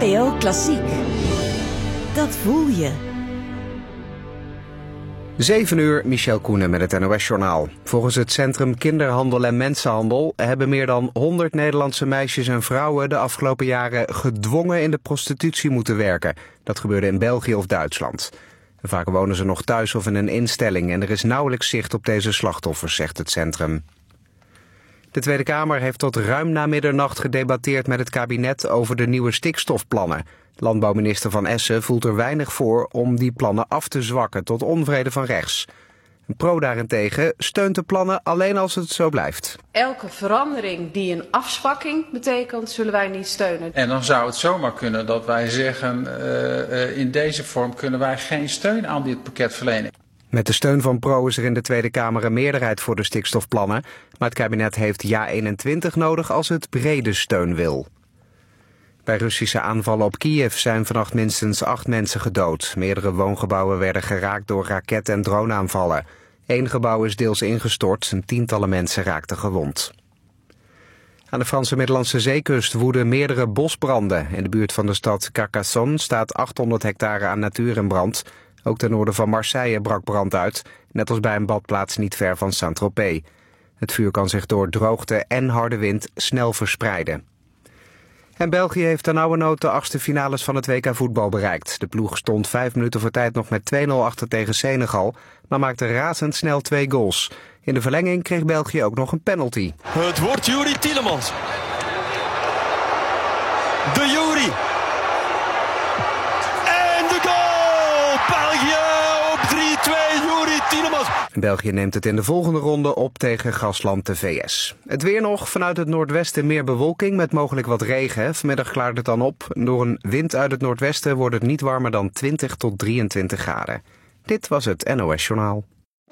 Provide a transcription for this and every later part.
NPO Klassiek. Dat voel je. 7 uur, Michel Koenen met het NOS-journaal. Volgens het Centrum Kinderhandel en Mensenhandel hebben meer dan 100 Nederlandse meisjes en vrouwen de afgelopen jaren gedwongen in de prostitutie moeten werken. Dat gebeurde in België of Duitsland. Vaak wonen ze nog thuis of in een instelling en er is nauwelijks zicht op deze slachtoffers, zegt het centrum. De Tweede Kamer heeft tot ruim na middernacht gedebatteerd met het kabinet over de nieuwe stikstofplannen. Landbouwminister Van Essen voelt er weinig voor om die plannen af te zwakken tot onvrede van rechts. Pro daarentegen steunt de plannen alleen als het zo blijft. Elke verandering die een afzwakking betekent, zullen wij niet steunen. En dan zou het zomaar kunnen dat wij zeggen, in deze vorm kunnen wij geen steun aan dit pakket verlenen. Met de steun van Pro is er in de Tweede Kamer een meerderheid voor de stikstofplannen. Maar het kabinet heeft ja 21 nodig als het brede steun wil. Bij Russische aanvallen op Kiev zijn vannacht minstens 8 mensen gedood. Meerdere woongebouwen werden geraakt door raket- en droneaanvallen. 1 gebouw is deels ingestort en tientallen mensen raakten gewond. Aan de Franse Middellandse Zeekust woeden meerdere bosbranden. In de buurt van de stad Carcassonne staat 800 hectare aan natuur in brand. Ook ten noorden van Marseille brak brand uit, net als bij een badplaats niet ver van Saint-Tropez. Het vuur kan zich door droogte en harde wind snel verspreiden. En België heeft ternauwernood de 8e finales van het WK voetbal bereikt. De ploeg stond 5 minuten voor tijd nog met 2-0 achter tegen Senegal, maar maakte razendsnel 2 goals. In de verlenging kreeg België ook nog een penalty. Het wordt Youri Tielemans. De Youri. En de goal! België op 3-2, Youri Tielemans. België neemt het in de volgende ronde op tegen gastland de VS. Het weer nog, vanuit het noordwesten meer bewolking met mogelijk wat regen. Vanmiddag klaart het dan op. Door een wind uit het noordwesten wordt het niet warmer dan 20 tot 23 graden. Dit was het NOS Journaal.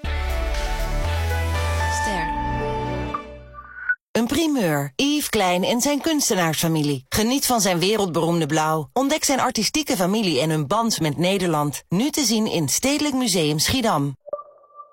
Een primeur. Yves Klein en zijn kunstenaarsfamilie. Geniet van zijn wereldberoemde blauw. Ontdek zijn artistieke familie en hun band met Nederland. Nu te zien in Stedelijk Museum Schiedam.